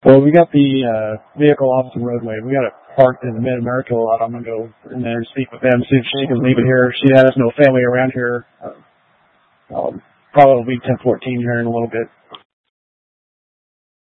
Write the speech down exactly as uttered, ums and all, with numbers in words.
Well, we got the uh, vehicle off the roadway. We got it parked in the Mid-America lot. I'm going to go in there and speak with them, see if she can leave it here. She has no family around here. Uh, um, probably ten fourteen here in a little bit.